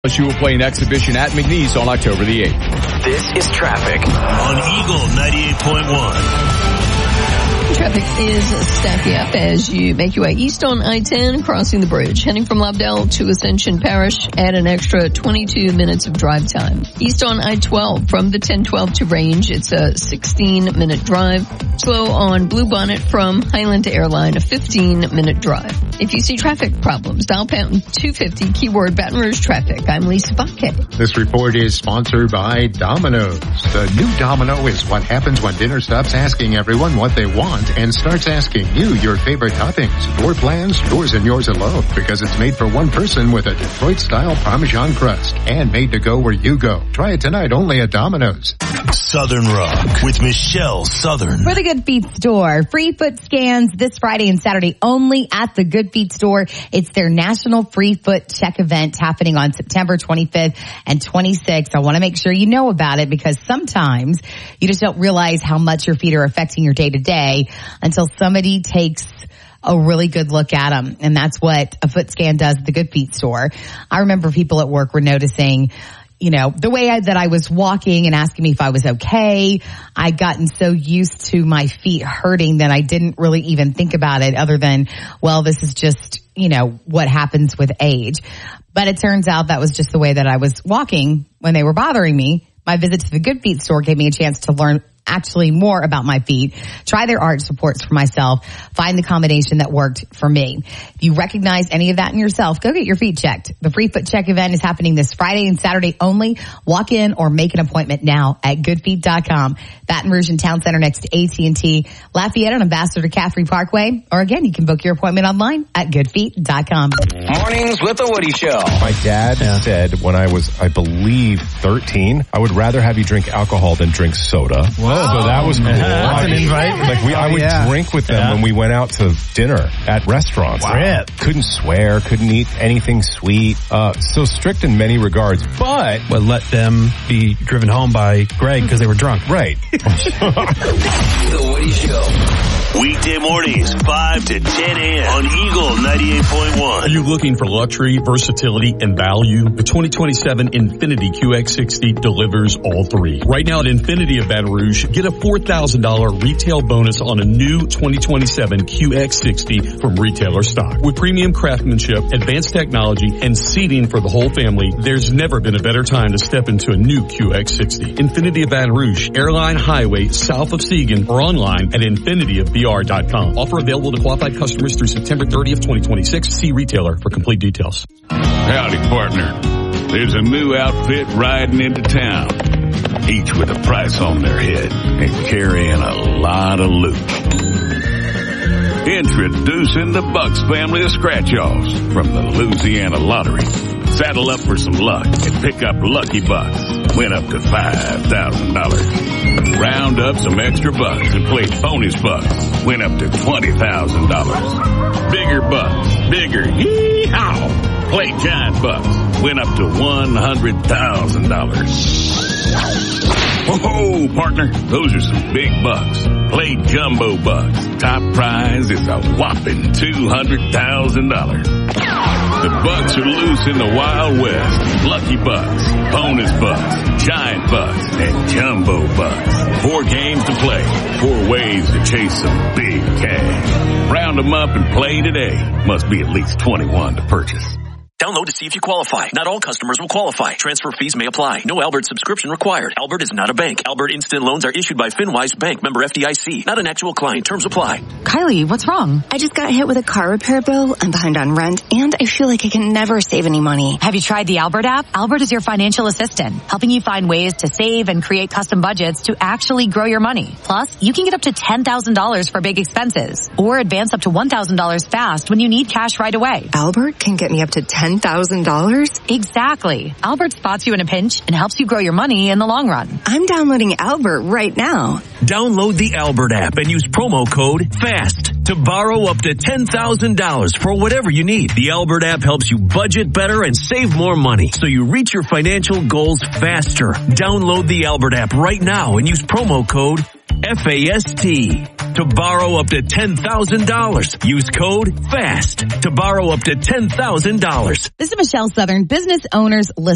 LSU will play an exhibition at McNeese on October the 8th. This is traffic on Eagle 98.1. Traffic is stacking up as you make your way east on I-10, crossing the bridge. Heading from Lobdell to Ascension Parish, add an extra 22 minutes of drive time. East on I-12 from the 1012 to Range, it's a 16-minute drive. Slow on Bluebonnet from Highland Airline, a 15-minute drive. If you see traffic problems, dial pound 250, keyword Baton Rouge traffic. I'm Lisa Bakke. This report is sponsored by Domino's. The new Domino is what happens when dinner stops asking everyone what they want and starts asking you your favorite toppings, door plans, yours and yours alone, because it's made for one person with a Detroit-style Parmesan crust and made to go where you go. Try it tonight only at Domino's. Southern Rock with Michelle Southern. For the Good Feet store, free foot scans this Friday and Saturday only at the Good Feet store. It's their National Free Foot Check event happening on September 25th and 26th. I want to make sure you know about it because sometimes you just don't realize how much your feet are affecting your day to day until somebody takes a really good look at them. And that's what a foot scan does at the Good Feet store. I remember people at work were noticing, you know, the way that I was walking and asking me if I was okay. I'd gotten so used to my feet hurting that I didn't really even think about it other than, well, this is just, you know, what happens with age. But it turns out that was just the way that I was walking when they were bothering me. My visit to the Good Feet store gave me a chance to learn actually more about my feet, try their arch supports for myself, find the combination that worked for me. If you recognize any of that in yourself, go get your feet checked. The Free Foot Check event is happening this Friday and Saturday only. Walk in or make an appointment now at goodfeet.com. Baton Rouge and Town Center next to AT&T, Lafayette on Ambassador Caffrey Parkway, or again, you can book your appointment online at goodfeet.com. Mornings with the Woody Show. My dad said when I was, I believe, 13, I would rather have you drink alcohol than drink soda. Whoa. So that was cool. That's an invite. Like I would drink with them when we went out to dinner at restaurants. Wow. Couldn't swear, couldn't eat anything sweet. So strict in many regards, but let them be driven home by Greg because they were drunk. Right. The Woody Show. Weekday mornings, 5 to 10 a.m. on Eagle 98.1. Are you looking for luxury, versatility, and value? The 2027 Infiniti QX60 delivers all three. Right now at Infiniti of Baton Rouge, get a $4,000 retail bonus on a new 2027 QX60 from retailer stock. With premium craftsmanship, advanced technology, and seating for the whole family, there's never been a better time to step into a new QX60. Infiniti of Baton Rouge, Airline Highway, south of Seagan, or online at infinityofbr.com. Offer available to qualified customers through September 30th, 2026. See retailer for complete details. Howdy, partner. There's a new outfit riding into town, each with a price on their head and carrying a lot of loot. Introducing the Bucks family of scratch-offs from the Louisiana Lottery. Saddle up for some luck and pick up Lucky Bucks. Win up to $5,000. Round up some extra bucks and play bonus bucks. Win up to $20,000. Bigger bucks. Bigger. Yee-haw. Play giant bucks. Win up to $100,000. Whoa, partner, those are some big bucks. Play jumbo bucks. Top prize is a whopping $200,000. The bucks are loose in the Wild West. Lucky Bucks, bonus bucks, giant bucks, and jumbo bucks. 4 games to play, 4 ways to chase some big cash. Round them up and play today. Must be at least 21 to purchase. Download to see if you qualify. Not all customers will qualify. Transfer fees may apply. No Albert subscription required. Albert is not a bank. Albert Instant Loans are issued by FinWise Bank, member FDIC. Not an actual client. Terms apply. Kylie, what's wrong? I just got hit with a car repair bill. I'm behind on rent, and I feel like I can never save any money. Have you tried the Albert app? Albert is your financial assistant, helping you find ways to save and create custom budgets to actually grow your money. Plus, you can get up to $10,000 for big expenses, or advance up to $1,000 fast when you need cash right away. Albert can get me up to $10,000? Exactly. Albert spots you in a pinch and helps you grow your money in the long run. I'm downloading Albert right now. Download the Albert app and use promo code FAST to borrow up to $10,000 for whatever you need. The Albert app helps you budget better and save more money so you reach your financial goals faster. Download the Albert app right now and use promo code FAST to borrow up to $10,000. Use code FAST to borrow up to $10,000. This is Michelle Southern. Business owners listen.